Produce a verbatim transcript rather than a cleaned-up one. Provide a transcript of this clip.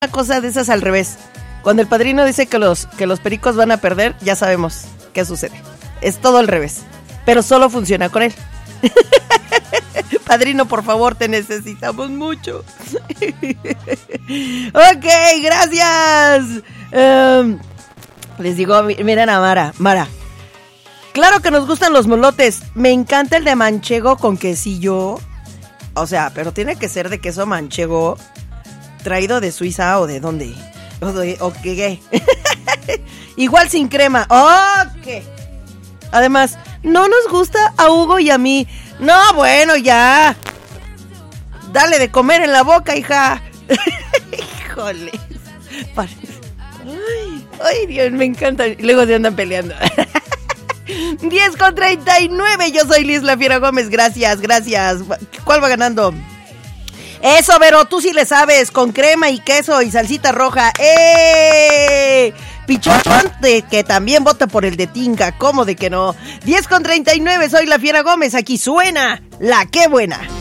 una cosa de esas al revés. Cuando el padrino dice que los, que los pericos van a perder, ya sabemos qué sucede. Es todo al revés, pero solo funciona con él. Padrino, por favor, te necesitamos mucho. Ok, gracias. Um, les digo, miren a Mara, Mara. Claro que nos gustan los molotes. Me encanta el de manchego con quesillo. O sea, pero tiene que ser de queso manchego traído de Suiza o de dónde. O de, o qué. Igual sin crema. Ok. Además, no nos gusta a Hugo y a mí. No, bueno, ya. Dale de comer en la boca, hija. Híjole. Ay, ay, Dios, me encanta. Luego se andan peleando. diez con treinta y nueve. Yo soy Liz La Fiera Gómez. Gracias, gracias. ¿Cuál va ganando? Eso, Vero, tú sí le sabes. Con crema y queso y salsita roja. ¡Eh! Pichón, de que también vota por el de Tinga. ¿Cómo de que no? diez con treinta y nueve. Soy La Fiera Gómez. Aquí suena La Qué Buena.